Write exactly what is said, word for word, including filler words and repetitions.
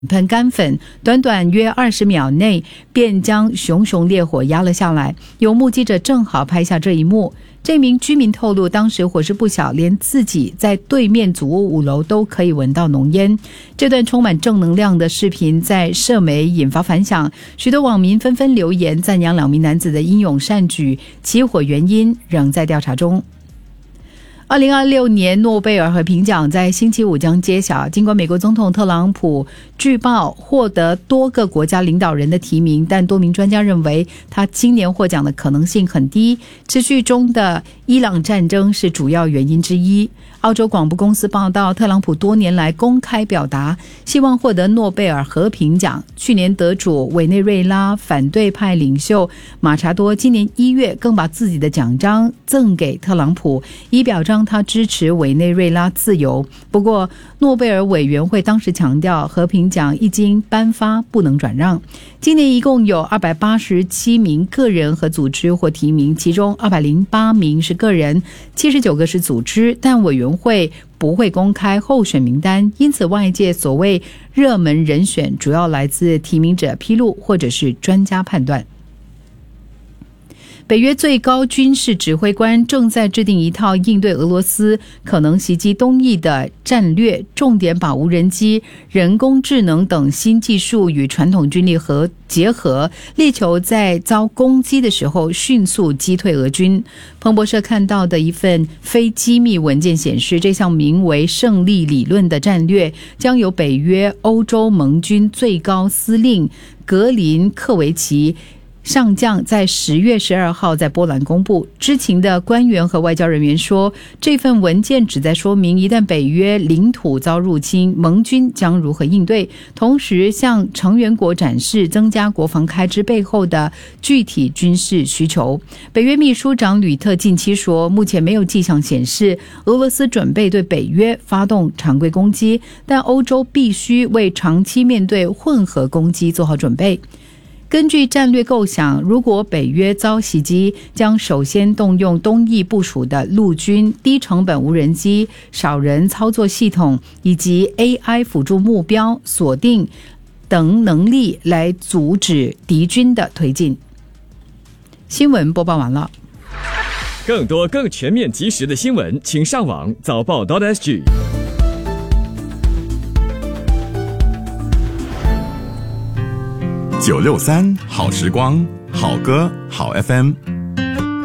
喷干粉，短短约二十秒内便将熊熊烈火压了下来。有目击者正好拍下这一幕。这名居民透露，当时火势不小，连自己在对面祖屋五楼都可以闻到浓烟。这段充满正能量的视频在社媒引发反响，许多网民纷纷留言赞扬两名男子的英勇善举，起火原因仍在调查中。二零二六年诺贝尔和平奖在星期五将揭晓。尽管美国总统特朗普据报获得多个国家领导人的提名，但多名专家认为他今年获奖的可能性很低。持续中的伊朗战争是主要原因之一。澳洲广播公司报道，特朗普多年来公开表达希望获得诺贝尔和平奖。去年得主委内瑞拉反对派领袖马查多今年一月更把自己的奖章赠给特朗普，以表彰他支持委内瑞拉自由。不过诺贝尔委员会当时强调，和平奖一经颁发不能转让。今年一共有二百八十七名个人和组织获提名，其中二百零八名是个人，七十九个是组织，但委员会不会公开候选名单，因此外界所谓热门人选主要来自提名者披露或者是专家判断。北约最高军事指挥官正在制定一套应对俄罗斯可能袭击东翼的战略，重点把无人机、人工智能等新技术与传统军力和结合，力求在遭攻击的时候迅速击退俄军。彭博社看到的一份非机密文件显示，这项名为胜利理论的战略将由北约欧洲盟军最高司令格林克维奇上将在十月十二号在波兰公布。知情的官员和外交人员说，这份文件旨在说明一旦北约领土遭入侵，盟军将如何应对，同时向成员国展示增加国防开支背后的具体军事需求。北约秘书长吕特近期说，目前没有迹象显示俄罗斯准备对北约发动常规攻击，但欧洲必须为长期面对混合攻击做好准备。根据战略构想，如果北约遭袭击，将首先动用东翼部署的陆军低成本无人机、少人操作系统以及 A I 辅助目标锁定等能力来阻止敌军的推进。新闻播报完了。 更多更全面及时的新闻，请上网早报 .sg。 九六三好时光，好歌好 F M。